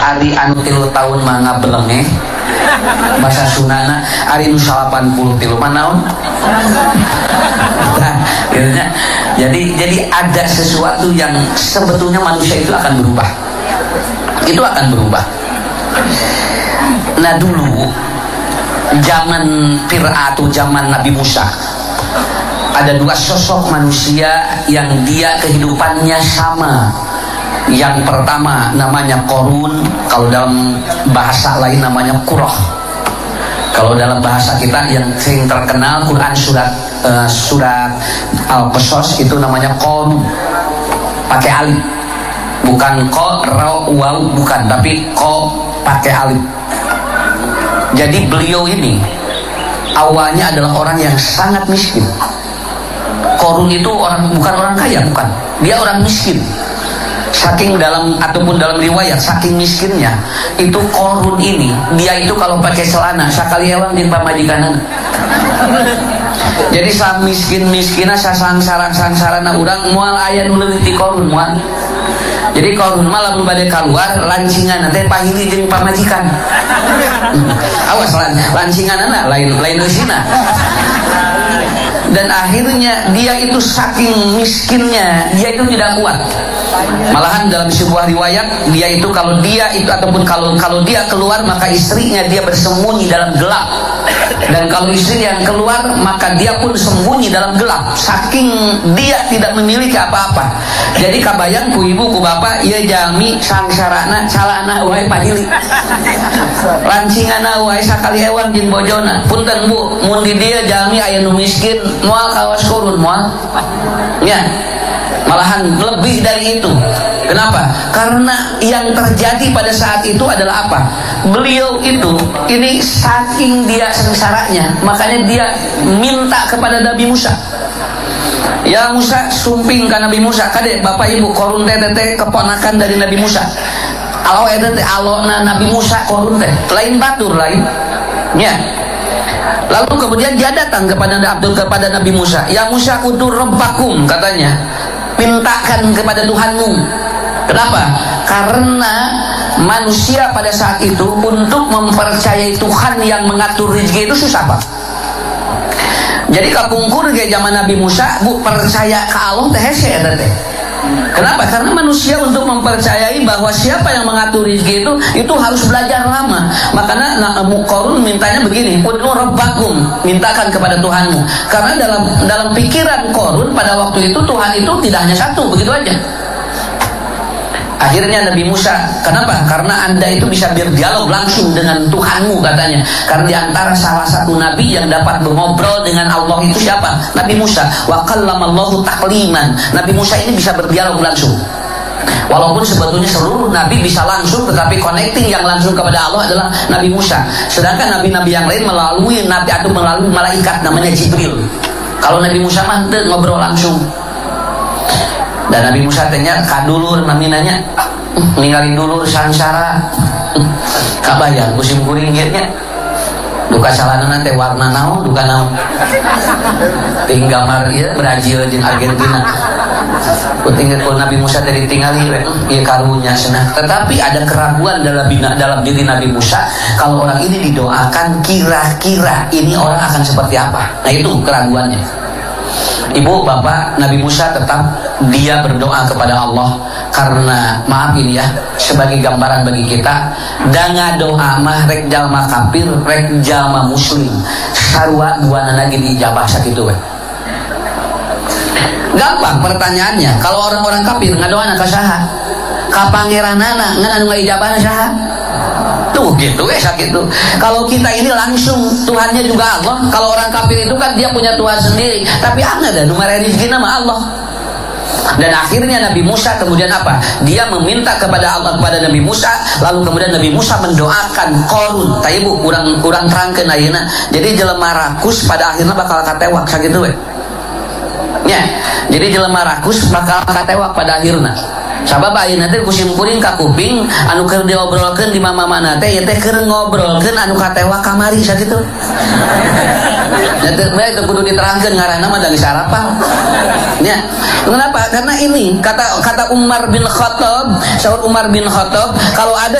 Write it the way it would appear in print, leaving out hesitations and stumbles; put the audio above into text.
ari anu 3 tahun mah ngablengeh bahasa Sundana ari nu 83 mah naon. Nah, jadi ada sesuatu yang sebetulnya manusia itu akan berubah. Itu akan berubah. Nah dulu zaman Fir'aun, zaman Nabi Musa, ada 2 sosok manusia yang dia kehidupannya sama. Yang pertama namanya Korun, kalau dalam bahasa lain namanya Kuroh. Kalau dalam bahasa kita yang sering terkenal Quran surat Al-Qasas itu namanya Korun, pakai alif, bukan ko, ro, waw, bukan, tapi ko pakai alif. Jadi beliau ini awalnya adalah orang yang sangat miskin. Korun itu bukan orang kaya, bukan, dia orang miskin. Saking dalam ataupun dalam riwayat saking miskinnya itu Korun ini, dia itu kalau pakai celana sakali ewang di pamajikanana. Jadi sa miskin-miskina sasangsara-sangsarana urang moal aya nu leuwih ti Korun moal. Jadi Korun mah lamun bade keluar lancingan teh pahili jeung pamajikan. Awas lancinganana lain eusina. Dan akhirnya dia itu saking miskinnya, dia itu tidak kuat. Malahan dalam sebuah riwayat dia itu kalau dia itu ataupun kalau dia keluar maka istrinya dia bersembunyi dalam gelap. Dan kalau istri yang keluar maka dia pun sembunyi dalam gelap. Saking dia tidak memiliki apa-apa. Jadi kabayang ku ibu ku bapak ieu jalmi sangsarana calana wae pahili. Lancingana wae sakali ewang jeung bojona. Punten Bu, mun di dieu jalmi aya nu miskin moal kawas Korun moal. Ya. Malahan lebih dari itu. Kenapa? Karena yang terjadi pada saat itu adalah apa? Beliau itu ini saking dia sengsaranya, makanya dia minta kepada Nabi Musa. Ya Musa, sumping ka Nabi Musa, kade bapak ibu Korun teh keponakan dari Nabi Musa. Alo eta teh alona Nabi Musa Korun teh, lain batur lain. Ya. Lalu kemudian dia datang kepada Nabi Musa. Ya Musa udur rabbakum katanya. Mintakan kepada Tuhanmu. Kenapa? Karena manusia pada saat itu untuk mempercayai Tuhan yang mengatur rezeki itu susah Pak. Jadi kapungkur kayak zaman Nabi Musa, Bu percaya ke Allah teh hese eta teh. Kenapa? Karena manusia untuk mempercayai bahwa siapa yang mengatur rezeki itu harus belajar lama. Makanya Korun mintanya begini, ud'u rabbakum, mintakan kepada Tuhanmu. Karena dalam pikiran Korun pada waktu itu Tuhan itu tidak hanya satu, begitu aja. Akhirnya Nabi Musa, kenapa? Karena Anda itu bisa berdialog langsung dengan Tuhanmu katanya. Karena diantara salah satu Nabi yang dapat mengobrol dengan Allah itu siapa? Nabi Musa. Wa kallamallahu takliman. Nabi Musa ini bisa berdialog langsung. Walaupun sebetulnya seluruh Nabi bisa langsung, tetapi connecting yang langsung kepada Allah adalah Nabi Musa. Sedangkan Nabi-Nabi yang lain melalui Nabi atau melalui malaikat namanya Jibril. Kalau Nabi Musa mah ngobrol langsung. Dan Nabi Musa tanya kadulur nami nanya ninggalin dulur sangsara kabayang musim kuring nya duka salanana teh warna naon duka naon ting gambar ieu Brazil jeung Argentina kutingkeun ku Nabi Musa teh ditingali we ieu karunya cenah. Tetapi ada keraguan dalam diri Nabi Musa, kalau orang ini didoakan kira-kira ini orang akan seperti apa. Nah itu keraguannya. Ibu, bapak, Nabi Musa tetap dia berdoa kepada Allah. Karena maaf ini ya, sebagai gambaran bagi kita, danga doa mah rek jalma kafir, rek jalma muslim, sarua duana lagi dijabah sakitu we. Gampang pertanyaannya, kalau orang-orang kafir ngadoana ka saha? Ka pangeranana, ngan anu ngaijabahna saha? Tuh gitu sakitu. Kalau kita ini langsung Tuhannya juga Allah. Kalau orang kafir itu kan dia punya Tuhan sendiri, tapi anga dan nu mare rezeki nama Allah. Dan akhirnya Nabi Musa kemudian apa? Dia meminta kepada Allah, kepada Nabi Musa. Lalu kemudian Nabi Musa mendoakan Korun. Tah ibu urang terangkeun ayeuna. Jadi jelema rakus pada akhirnya bakal katewak sakitu we. Ya. Jadi jelema rakus bakal katewak pada akhirnya. Sabab ayeuna teh kusim kuring ka kuping anu keur diobrolkeun di mama-mana teh ieu teh keur ngobrolkeun anu katewa kamari sakitu. Ya teh bae teu kudu diterangkeun ngaranna mah da geus sarapal. Ya. Kenapa? Karena ini kata Umar bin Khattab, saur Umar bin Khattab, kalau ada